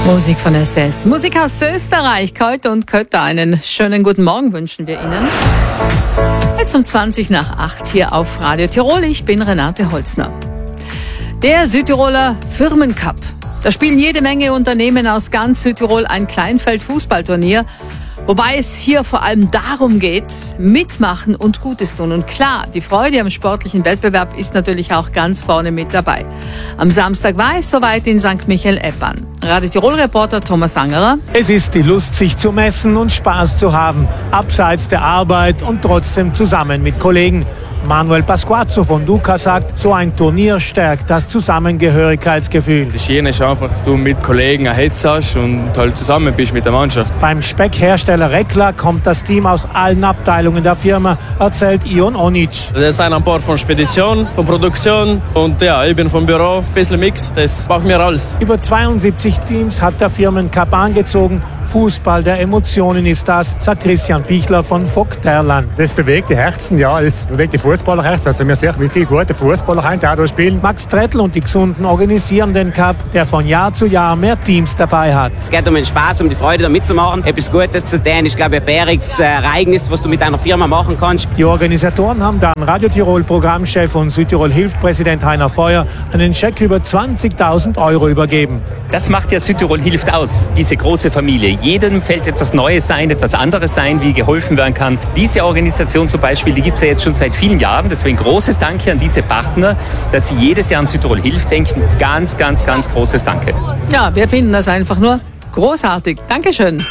Musik von STS. Musik aus Österreich. Heute und Kötter, einen schönen guten Morgen wünschen wir Ihnen. Jetzt um 20:08 hier auf Radio Tirol. Ich bin Renate Holzner. Der Südtiroler Firmencup. Da spielen jede Menge Unternehmen aus ganz Südtirol ein Kleinfeld-Fußballturnier. Wobei es hier vor allem darum geht, mitmachen und Gutes tun. Und klar, die Freude am sportlichen Wettbewerb ist natürlich auch ganz vorne mit dabei. Am Samstag war es soweit in St. Michael-Eppern. Radio Tirol-Reporter Thomas Angerer. Es ist die Lust, sich zu messen und Spaß zu haben, abseits der Arbeit und trotzdem zusammen mit Kollegen. Manuel Pasquazzo von Duca sagt, so ein Turnier stärkt das Zusammengehörigkeitsgefühl. Das Schöne ist einfach, dass du mit Kollegen ein Hetz hast und halt zusammen bist mit der Mannschaft. Beim Speckhersteller Rekla kommt das Team aus allen Abteilungen der Firma, erzählt Ion Onic. Das sind ein paar von Spedition, von Produktion und ja, ich bin vom Büro, ein bisschen Mix, das macht mir alles. Über 72 Teams hat der Firmencup angezogen. Fußball der Emotionen ist das, sagt Christian Pichler von Vogterland. Das bewegt die Herzen, ja, das bewegt die Fußballerherzen. Also wir sehen, wie viele gute Fußballer da spielen. Max Trettl und die Gesunden organisieren den Cup, der von Jahr zu Jahr mehr Teams dabei hat. Es geht um den Spaß, um die Freude, da mitzumachen. Etwas Gutes zu tun. Ich glaube, ein bäriges Ereignis, was du mit einer Firma machen kannst. Die Organisatoren haben dann Radio Tirol Programmchef und Südtirol Hilft Präsident Heiner Feuer einen Scheck über 20.000 € übergeben. Das macht ja Südtirol Hilft aus, diese große Familie. Jedem fällt etwas Neues ein, etwas anderes ein, wie geholfen werden kann. Diese Organisation zum Beispiel, die gibt es ja jetzt schon seit vielen Jahren. Deswegen großes Danke an diese Partner, dass sie jedes Jahr an Südtirol Hilft denken. Ganz, ganz, ganz großes Danke. Ja, wir finden das einfach nur großartig. Dankeschön.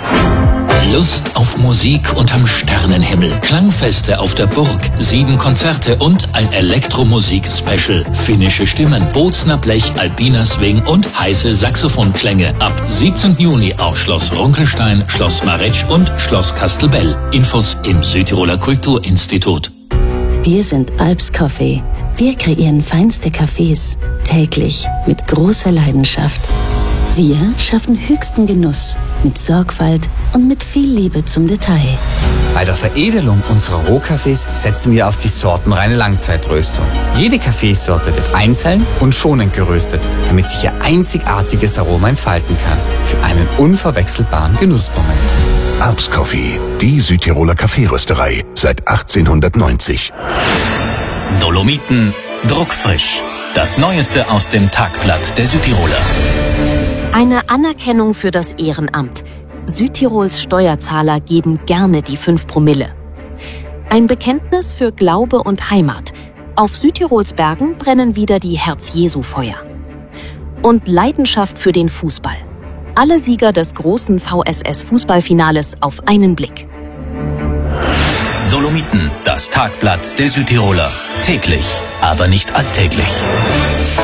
Lust auf Musik unterm Sternenhimmel. Klangfeste auf der Burg, 7 Konzerte und ein Elektromusik-Special. Finnische Stimmen, Bozner Blech, Alpina Swing und heiße Saxophonklänge. Ab 17. Juni auf Schloss Runkelstein, Schloss Maretsch und Schloss Kastelbell. Infos im Südtiroler Kulturinstitut. Wir sind Alps Coffee. Wir kreieren feinste Cafés, täglich mit großer Leidenschaft. Wir schaffen höchsten Genuss mit Sorgfalt und mit viel Liebe zum Detail. Bei der Veredelung unserer Rohkaffees setzen wir auf die sortenreine Langzeitröstung. Jede Kaffeesorte wird einzeln und schonend geröstet, damit sich ihr einzigartiges Aroma entfalten kann. Für einen unverwechselbaren Genussmoment. Alps Coffee, die Südtiroler Kaffeerösterei seit 1890. Dolomiten druckfrisch. Das Neueste aus dem Tagblatt der Südtiroler. Eine Anerkennung für das Ehrenamt. Südtirols Steuerzahler geben gerne die 5 Promille. Ein Bekenntnis für Glaube und Heimat. Auf Südtirols Bergen brennen wieder die Herz-Jesu-Feuer. Und Leidenschaft für den Fußball. Alle Sieger des großen VSS-Fußballfinales auf einen Blick. Dolomiten, das Tagblatt der Südtiroler. Täglich, aber nicht alltäglich.